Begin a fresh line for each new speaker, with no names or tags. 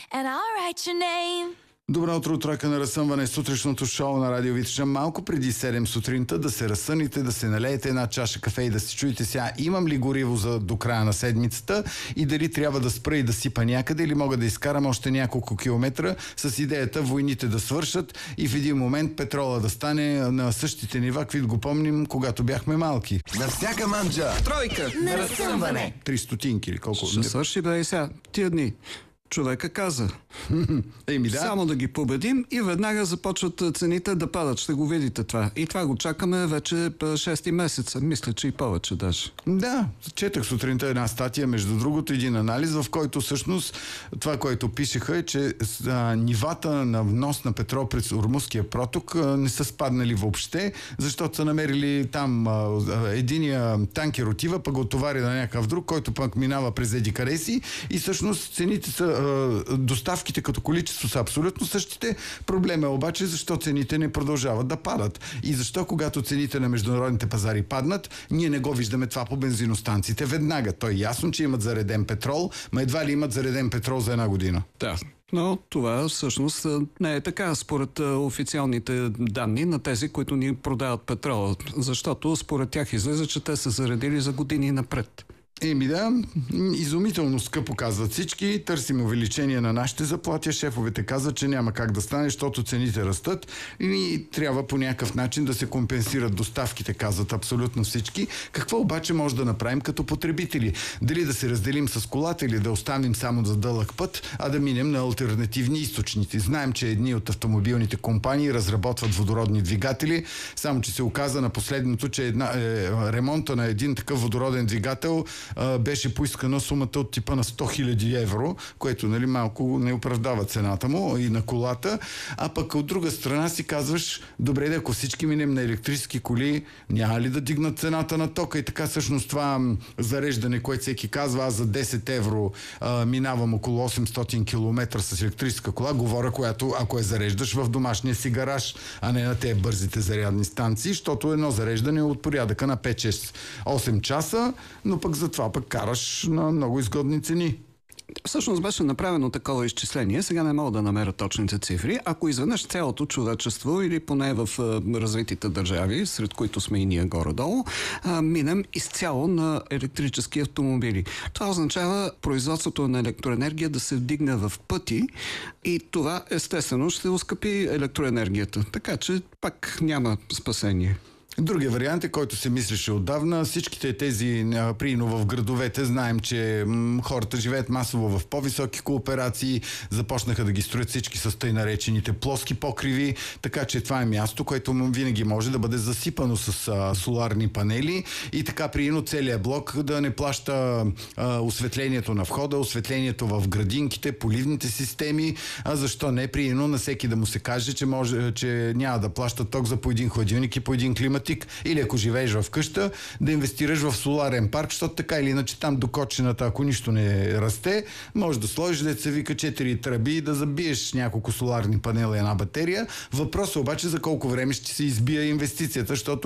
and I'll write your name.
Добро утро, тройка на разсъмване, сутрешното шоу на Радио Витриша. Малко преди 7 сутринта да се разсъните, да се налеете една чаша кафе и да си чуете сега имам ли гориво за до края на седмицата и дали трябва да спра и да сипа някъде или мога да изкарам още няколко километра с идеята войните да свършат и в един момент петрола да стане на същите нива, каквито го помним, когато бяхме малки.
На всяка манджа тройка на разсъмване.
300 или колко?
Ще свърши, бе, и сега. Тия дни. Човека каза.
Еми да.
Само да ги победим и веднага започват цените да падат. Ще го видите това. И това го чакаме вече 6 месеца. Мисля, че и повече даже.
Да, четах сутринта една статия, между другото един анализ, в който всъщност това, което пишеха е, че нивата на внос на петрол през Ормузския проток не са спаднали въобще, защото са намерили там единия танкер отива, пък го отовари на някакъв друг, който пък минава през еди къде си и всъщност цените са доставките като количество са абсолютно същите. Проблема е обаче защо цените не продължават да падат. И защо когато цените на международните пазари паднат, ние не го виждаме това по бензиностанциите веднага. То е ясно, че имат зареден петрол, но едва ли имат зареден петрол за една година.
Да. Но това всъщност не е така според официалните данни на тези, които ни продават петрола. Защото според тях излиза, че те са заредили за години напред.
Еми да, изумително скъпо казват всички, търсим увеличение на нашите заплати, шефовете казват, че няма как да стане, защото цените растат и трябва по някакъв начин да се компенсират доставките, казват абсолютно всички. Какво обаче може да направим като потребители? Дали да се разделим с колата или да останем само за дълъг път, а да минем на алтернативни източници? Знаем, че едни от автомобилните компании разработват водородни двигатели, само че се оказа на последното, че ремонта на един такъв водороден двигател беше поискана сумата от типа на 100 000 евро, което малко не оправдава цената му и на колата. А пък от друга страна си казваш, добре, да ако всички минем на електрически коли, няма ли да дигнат цената на тока? И така всъщност това зареждане, което всеки казва, аз за 10 евро минавам около 800 км с електрическа кола, говоря, която ако я зареждаш в домашния си гараж, а не на тези бързите зарядни станции, защото едно зареждане е от порядъка на 5-6-8 часа, но пък за това пък караш на много изгодни цени.
Всъщност беше направено такова изчисление, сега не мога да намеря точните цифри. Ако изведнъж цялото човечество или поне в развитите държави, сред които сме и ние горе-долу, минем изцяло на електрически автомобили. Това означава производството на електроенергия да се вдигне в пъти и това естествено ще ускъпи електроенергията. Така че пак няма спасение.
Другия вариант е, който се мислеше отдавна. Всичките тези, прино в градовете, знаем, че хората живеят масово в по-високи кооперации, започнаха да ги строят всички с тъй наречените плоски покриви, така че това е място, което винаги може да бъде засипано с соларни панели и така прино целият блок да не плаща осветлението на входа, осветлението в градинките, поливните системи, а защо не прино на всеки да му се каже, че няма да плаща ток за по един хладилник и по един климатик. Или ако живееш в къща, да инвестираш в соларен парк, защото така или иначе там до кочината, ако нищо не расте, може да сложиш, деца вика 4 тръби и да забиеш няколко соларни панела и една батерия. Въпросът обаче за колко време ще се избие инвестицията, защото